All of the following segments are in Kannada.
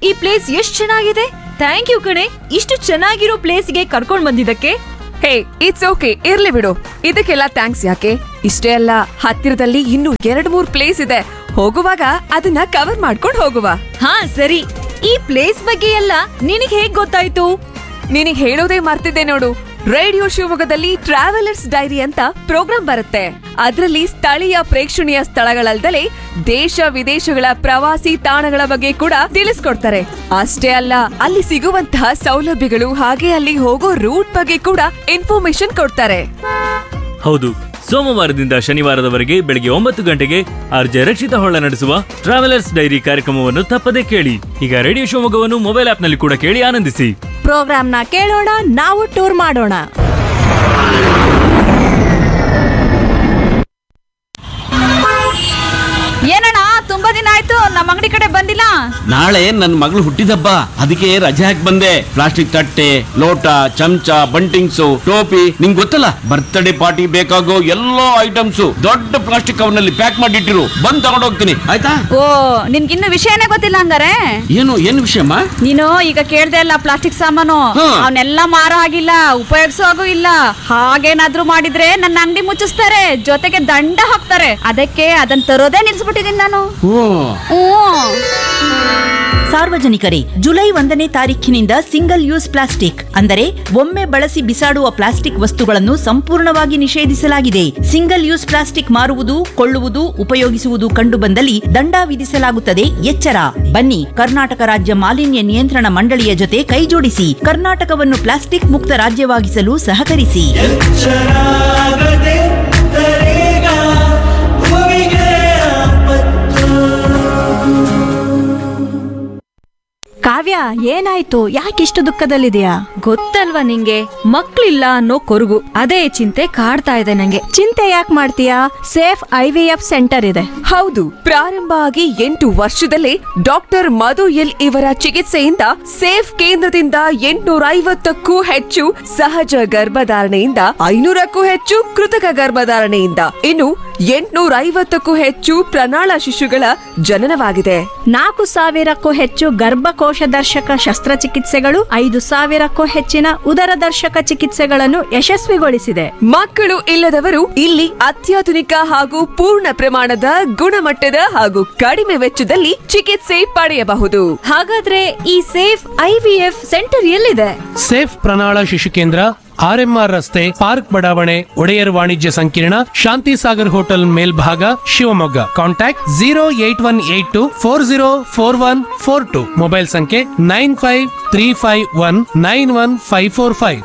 ಈ ಪ್ಲೇಸ್ ಎಷ್ಟ್ ಚೆನ್ನಾಗಿದೆ. ಥ್ಯಾಂಕ್ ಯು ಕಣೆ, ಇಷ್ಟು ಚೆನ್ನಾಗಿರೋ ಪ್ಲೇಸ್ಗೆ ಕರ್ಕೊಂಡ್ ಬಂದಿದ್ದಕ್ಕೆ. ಹೇ, ಇಟ್ಸ್ ಓಕೆ, ಇರ್ಲಿ ಬಿಡು. ಇದಕ್ಕೆಲ್ಲ ಥ್ಯಾಂಕ್ಸ್ ಯಾಕೆ? ಇಷ್ಟೇ ಅಲ್ಲ, ಹತ್ತಿರದಲ್ಲಿ ಇನ್ನೂ 2-3 ಪ್ಲೇಸ್ ಇದೆ. ಹೋಗುವಾಗ ಅದನ್ನ ಕವರ್ ಮಾಡ್ಕೊಂಡು ಹೋಗುವ. ಹಾ ಸರಿ, ಈ ಪ್ಲೇಸ್ ಬಗ್ಗೆ ಎಲ್ಲ ನಿನಗ್ ಹೇಗ್ ಗೊತ್ತಾಯ್ತು? ನಿನಗ್ ಹೇಳೋದೇ ಮರ್ತಿದ್ದೆ ನೋಡು. ರೇಡಿಯೋ ಶಿವಮೊಗ್ಗದಲ್ಲಿ ಟ್ರಾವೆಲರ್ಸ್ ಡೈರಿ ಅಂತ ಪ್ರೋಗ್ರಾಂ ಬರುತ್ತೆ. ಅದರಲ್ಲಿ ಸ್ಥಳೀಯ ಪ್ರೇಕ್ಷಣೀಯ ಸ್ಥಳಗಳಲ್ದಲೇ ದೇಶ ವಿದೇಶಗಳ ಪ್ರವಾಸಿ ತಾಣಗಳ ಬಗ್ಗೆ ಕೂಡ ತಿಳಿಸ್ಕೊಡ್ತಾರೆ. ಅಷ್ಟೇ ಅಲ್ಲ, ಅಲ್ಲಿ ಸಿಗುವಂತಹ ಸೌಲಭ್ಯಗಳು ಹಾಗೆ ಅಲ್ಲಿ ಹೋಗೋ ರೂಟ್ ಬಗ್ಗೆ ಕೂಡ ಇನ್ಫಾರ್ಮೇಶನ್ ಕೊಡ್ತಾರೆ. ಹೌದು, ಸೋಮವಾರದಿಂದ ಶನಿವಾರದವರೆಗೆ ಬೆಳಗ್ಗೆ 9 ಗಂಟೆಗೆ ಆರ್ಜೆ ರಕ್ಷಿತ ಹೊಳ್ಳ ನಡೆಸುವ ಟ್ರಾವೆಲರ್ಸ್ ಡೈರಿ ಕಾರ್ಯಕ್ರಮವನ್ನು ತಪ್ಪದೇ ಕೇಳಿ. ಈಗ ರೇಡಿಯೋ ಶಿವಮೊಗ್ಗವನ್ನು ಮೊಬೈಲ್ ಆಪ್ನಲ್ಲಿ ಕೂಡ ಕೇಳಿ ಆನಂದಿಸಿ. ಪ್ರೋಗ್ರಾಮ್ನ ಕೇಳೋಣ, ನಾವು ಟೂರ್ ಮಾಡೋಣ. ಏನಣ್ಣ, ತುಂಬಾ ದಿನ ಆಯ್ತು ನಮ್ಮ ಅಂಗಡಿ ಕಡೆ ಬಂದಿಲ್ಲ. ನಾಳೆ ನನ್ನ ಮಗಳು ಹುಟ್ಟಿದಬ್ಬ, ಅದಕ್ಕೆ ರಜೆ ಹಾಕಿ ಬಂದೆ. ಪ್ಲಾಸ್ಟಿಕ್ ತಟ್ಟೆ, ಲೋಟ, ಚಮಚ, ಬಂಟಿಂಗ್ಸು, ಟೋಪಿ, ನಿಂಗ್ ಗೊತ್ತಲ್ಲ ಬರ್ತ್ಡೇ ಪಾರ್ಟಿ ಬೇಕಾಗೋ ಎಲ್ಲಾ ಐಟಮ್ಸ್ ದೊಡ್ಡ ಪ್ಲಾಸ್ಟಿಕ್ ಕವರ್ನಲ್ಲಿ ಪ್ಯಾಕ್ ಮಾಡಿಟ್ಟಿರು, ಬಂದ್ ತಗೊಂಡ್ ಹೋಗ್ತೀನಿ, ಆಯ್ತಾ? ಓ, ನಿನ್ಗಿನ್ನು ವಿಷಯನೇ ಗೊತ್ತಿಲ್ಲ ಹಂಗಾರೆ. ಏನು ವಿಷಯಮ್ಮ? ನೀನು ಈಗ ಕೇಳ್ದೆ ಅಲ್ಲ ಪ್ಲಾಸ್ಟಿಕ್ ಸಾಮಾನು, ಅವನ್ನೆಲ್ಲ ಮಾರೋ ಆಗಿಲ್ಲ, ಉಪಯೋಗಿಸೋ ಹಾಗೂ ಇಲ್ಲ. ಹಾಗೇನಾದ್ರೂ ಮಾಡಿದ್ರೆ ನನ್ನ ಅಂಗಡಿ ಮುಚ್ಚಿಸ್ತಾರೆ, ಜೊತೆಗೆ ದಂಡ ಹಾಕ್ತಾರೆ. ಅದಕ್ಕೆ ಅದನ್ನ ತರೋದೇ ನಿಲ್ಸ್ಬಿಟ್ಟಿದೀನಿ ನಾನು. ಸಾರ್ವಜನಿಕರೇ, ಜುಲೈ 1ನೇ ತಾರೀಖಿನಿಂದ ಸಿಂಗಲ್ ಯೂಸ್ ಪ್ಲಾಸ್ಟಿಕ್ ಅಂದರೆ ಒಮ್ಮೆ ಬಳಸಿ ಬಿಸಾಡುವ ಪ್ಲಾಸ್ಟಿಕ್ ವಸ್ತುಗಳನ್ನು ಸಂಪೂರ್ಣವಾಗಿ ನಿಷೇಧಿಸಲಾಗಿದೆ. ಸಿಂಗಲ್ ಯೂಸ್ ಪ್ಲಾಸ್ಟಿಕ್ ಮಾರುವುದು, ಕೊಳ್ಳುವುದು, ಉಪಯೋಗಿಸುವುದು ಕಂಡುಬಂದಲ್ಲಿ ದಂಡ ವಿಧಿಸಲಾಗುತ್ತದೆ. ಎಚ್ಚರ! ಬನ್ನಿ, ಕರ್ನಾಟಕ ರಾಜ್ಯ ಮಾಲಿನ್ಯ ನಿಯಂತ್ರಣ ಮಂಡಳಿಯ ಜೊತೆ ಕೈಜೋಡಿಸಿ ಕರ್ನಾಟಕವನ್ನು ಪ್ಲಾಸ್ಟಿಕ್ ಮುಕ್ತ ರಾಜ್ಯವಾಗಿಸಲು ಸಹಕರಿಸಿ. ಕಾವ್ಯ, ಏನಾಯ್ತು? ಯಾಕಿಷ್ಟು ದುಃಖದಲ್ಲಿದೆಯಾ? ಗೊತ್ತಲ್ವಾ ನಿಂಗೆ, ಮಕ್ಳಿಲ್ಲ ಅನ್ನೋ ಕೊರಗು, ಅದೇ ಚಿಂತೆ ಕಾಡ್ತಾ ಇದೆ ನಂಗೆ. ಚಿಂತೆ ಯಾಕೆ ಮಾಡ್ತೀಯಾ? ಸೇಫ್ IVF ಸೆಂಟರ್ ಇದೆ. ಹೌದು, ಪ್ರಾರಂಭ ಆಗಿ 8 ವರ್ಷದಲ್ಲೇ ಡಾಕ್ಟರ್ ಮಧು ಎಲ್ ಇವರ ಚಿಕಿತ್ಸೆಯಿಂದ ಸೇಫ್ ಕೇಂದ್ರದಿಂದ 850ಕ್ಕೂ ಹೆಚ್ಚು ಸಹಜ ಗರ್ಭಧಾರಣೆಯಿಂದ 500ಕ್ಕೂ ಹೆಚ್ಚು ಕೃತಕ ಗರ್ಭಧಾರಣೆಯಿಂದ ಇನ್ನು 850ಕ್ಕೂ ಹೆಚ್ಚು ಪ್ರಣಾಳ ಶಿಶುಗಳ ಜನನವಾಗಿದೆ. 4,000ಕ್ಕೂ ಹೆಚ್ಚು ಗರ್ಭಕೋಶ ದರ್ಶಕ ಶಸ್ತ್ರಚಿಕಿತ್ಸೆಗಳು, 5,000ಕ್ಕೂ ಹೆಚ್ಚಿನ ಉದರ ದರ್ಶಕ ಚಿಕಿತ್ಸೆಗಳನ್ನು ಯಶಸ್ವಿಗೊಳಿಸಿದೆ. ಮಕ್ಕಳು ಇಲ್ಲದವರು ಇಲ್ಲಿ ಅತ್ಯಾಧುನಿಕ ಹಾಗೂ ಪೂರ್ಣ ಪ್ರಮಾಣದ ಗುಣಮಟ್ಟದ ಹಾಗೂ ಕಡಿಮೆ ವೆಚ್ಚದಲ್ಲಿ ಚಿಕಿತ್ಸೆ ಪಡೆಯಬಹುದು. ಹಾಗಾದ್ರೆ ಈ ಸೇಫ್ IVF ಸೆಂಟರ್ ಎಲ್ಲಿದೆ? ಸೇಫ್ ಪ್ರಣಾಳ ಶಿಶು ಕೇಂದ್ರ, RMR ರಸ್ತೆ, ಪಾರ್ಕ್ ಬಡಾವಣೆ, ಒಡೆಯರ್ ವಾಣಿಜ್ಯ ಸಂಕೀರ್ಣ, ಶಾಂತಿ ಸಾಗರ್ ಹೋಟೆಲ್ ಮೇಲ್ಭಾಗ, ಶಿವಮೊಗ್ಗ. ಕಾಂಟ್ಯಾಕ್ಟ್ 08184040142. ಮೊಬೈಲ್ ಸಂಖ್ಯೆ 9535191545.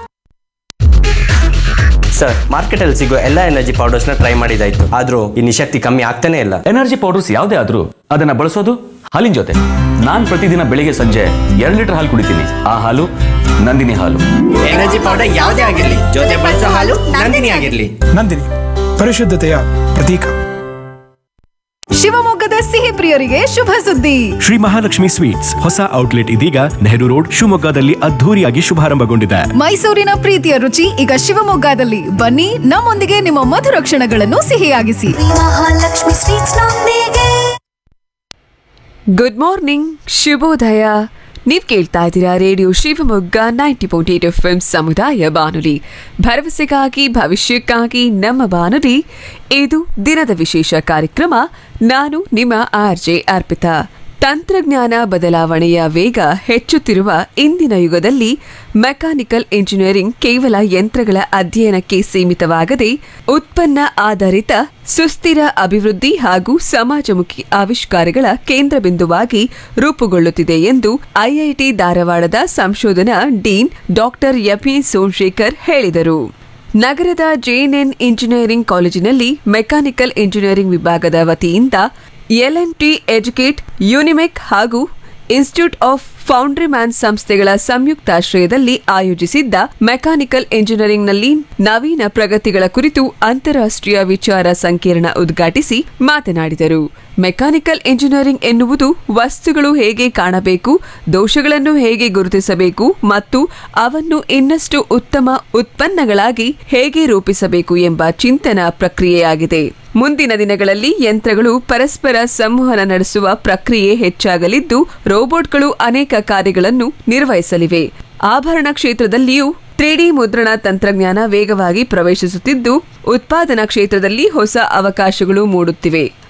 ಸರ್, ಮಾರ್ಕೆಟ್ ಅಲ್ಲಿ ಸಿಗೋ ಎಲ್ಲಾ ಎನರ್ಜಿ ಪೌಡರ್ಸ್ ನ ಟ್ರೈ ಮಾಡಿದಾಯ್ತು, ಆದ್ರೂ ಈ ನಿಶಕ್ತಿ ಕಮ್ಮಿ ಆಗ್ತಾನೆ ಇಲ್ಲ. ಎನರ್ಜಿ ಪೌಡರ್ಸ್ ಯಾವುದೇ ಆದ್ರೂ ಅದನ್ನ ಬಳಸೋದು ಹಾಲಿನ ಜೊತೆ. ನಾನ್ ಪ್ರತಿದಿನ ಬೆಳಿಗ್ಗೆ ಸಂಜೆ 2 ಲೀಟರ್ ಹಾಲು ಕುಡಿತೀನಿ. ಆ ಹಾಲು ನಂದಿನಿ ಹಾಲು. ಎನರ್ಜಿ ಪೌಡರ್ ಯಾವುದೇ ಆಗಿರ್ಲಿ, ಜೊತೆ ಬಳಸೋ ಹಾಲು ನಂದಿನಿ ಆಗಿರ್ಲಿ. ನಂದಿನಿ, ಪರಿಶುದ್ಧತೆಯ ಪ್ರತೀಕ. ಶಿವಮೊಗ್ಗದ ಸಿಹಿ ಪ್ರಿಯರಿಗೆ ಶುಭ ಸುದ್ದಿ. ಶ್ರೀ ಮಹಾಲಕ್ಷ್ಮಿ ಸ್ವೀಟ್ಸ್ ಹೊಸ ಔಟ್ಲೆಟ್ ಇದೀಗ ನೆಹರು ರೋಡ್ ಶಿವಮೊಗ್ಗದಲ್ಲಿ ಅದ್ಧೂರಿಯಾಗಿ ಶುಭಾರಂಭಗೊಂಡಿದೆ. ಮೈಸೂರಿನ ಪ್ರೀತಿಯ ರುಚಿ ಈಗ ಶಿವಮೊಗ್ಗದಲ್ಲಿ. ಬನ್ನಿ, ನಮ್ಮೊಂದಿಗೆ ನಿಮ್ಮ ಮಧುರ ಕ್ಷಣಗಳನ್ನು ಸಿಹಿಯಾಗಿಸಿ. ಮಹಾಲಕ್ಷ್ಮಿ ಸ್ವೀಟ್ಸ್ ನೊಂದಿಗೆ. ಗುಡ್ ಮಾರ್ನಿಂಗ್, ಶುಭೋದಯ. ನೀವ್ ಕೇಳ್ತಾ ಇದ್ದೀರಾ ರೇಡಿಯೋ ಶಿವಮೊಗ್ಗ 90.8 FM ಸಮುದಾಯ ಬಾನುಲಿ. ಭರವಸೆಗಾಗಿ ಭವಿಷ್ಯಕ್ಕಾಗಿ ನಮ್ಮ ಬಾನುಲಿ. ಇದು ದಿನದ ವಿಶೇಷ ಕಾರ್ಯಕ್ರಮ. ನಾನು ನಿಮ್ಮ RJ ಅರ್ಪಿತಾ. ತಂತ್ರಜ್ಞಾನ ಬದಲಾವಣೆಯ ವೇಗ ಹೆಚ್ಚುತ್ತಿರುವ ಇಂದಿನ ಯುಗದಲ್ಲಿ ಮೆಕ್ಯಾನಿಕಲ್ ಇಂಜಿನಿಯರಿಂಗ್ ಕೇವಲ ಯಂತ್ರಗಳ ಅಧ್ಯಯನಕ್ಕೆ ಸೀಮಿತವಾಗದೆ ಉತ್ಪನ್ನ ಆಧಾರಿತ ಸುಸ್ಥಿರ ಅಭಿವೃದ್ಧಿ ಹಾಗೂ ಸಮಾಜಮುಖಿ ಆವಿಷ್ಕಾರಗಳ ಕೇಂದ್ರ ಬಿಂದುವಾಗಿ ರೂಪುಗೊಳ್ಳುತ್ತಿದೆ ಎಂದು IIT ಧಾರವಾಡದ ಸಂಶೋಧನಾ ಡೀನ್ ಡಾಕ್ಟರ್ ಎಪಿ ಸೋಮಶೇಖರ್ ಹೇಳಿದರು. ನಗರದ JNN ಇಂಜಿನಿಯರಿಂಗ್ ಕಾಲೇಜಿನಲ್ಲಿ ಮೆಕ್ಯಾನಿಕಲ್ ಇಂಜಿನಿಯರಿಂಗ್ ವಿಭಾಗದ ವತಿಯಿಂದ LNT ಎಜುಕೇಟ್, ಯುನಿಮೆಕ್ ಹಾಗೂ ಇನ್ಸ್ಟಿಟ್ಯೂಟ್ ಆಫ್ ಫೌಂಡ್ರಿ ಮ್ಯಾನ್ ಸಂಸ್ಥೆಗಳ ಸಂಯುಕ್ತಾಶ್ರಯದಲ್ಲಿ ಆಯೋಜಿಸಿದ್ದ ಮೆಕ್ಯಾನಿಕಲ್ ಇಂಜಿನಿಯರಿಂಗ್ನಲ್ಲಿ ನವೀನ ಪ್ರಗತಿಗಳ ಕುರಿತು ಅಂತಾರಾಷ್ಟ್ರೀಯ ವಿಚಾರ ಸಂಕಿರಣ ಉದ್ಘಾಟಿಸಿ ಮಾತನಾಡಿದರು. ಮೆಕ್ಯಾನಿಕಲ್ ಇಂಜಿನಿಯರಿಂಗ್ ಎನ್ನುವುದು ವಸ್ತುಗಳು ಹೇಗೆ ಕಾಣಬೇಕು, ದೋಷಗಳನ್ನು ಹೇಗೆ ಗುರುತಿಸಬೇಕು ಮತ್ತು ಅವನ್ನು ಇನ್ನಷ್ಟು ಉತ್ತಮ ಉತ್ಪನ್ನಗಳಾಗಿ ಹೇಗೆ ರೂಪಿಸಬೇಕು ಎಂಬ ಚಿಂತನ ಪ್ರಕ್ರಿಯೆಯಾಗಿದೆ. ಮುಂದಿನ ದಿನಗಳಲ್ಲಿ ಯಂತ್ರಗಳು ಪರಸ್ಪರ ಸಂವಹನ ನಡೆಸುವ ಪ್ರಕ್ರಿಯೆ ಹೆಚ್ಚಾಗಲಿದ್ದು ರೋಬೋಟ್ಗಳು ಅನೇಕ ಕಾರ್ಯಗಳನ್ನು ನಿರ್ವಹಿಸಲಿವೆ. ಆಭರಣ ಕ್ಷೇತ್ರದಲ್ಲಿಯೂ 3D ಮುದ್ರಣ ತಂತ್ರಜ್ಞಾನ ವೇಗವಾಗಿ ಪ್ರವೇಶಿಸುತ್ತಿದ್ದು ಉತ್ಪಾದನಾ ಕ್ಷೇತ್ರದಲ್ಲಿ ಹೊಸ ಅವಕಾಶಗಳು ಮೂಡುತ್ತಿವೆ.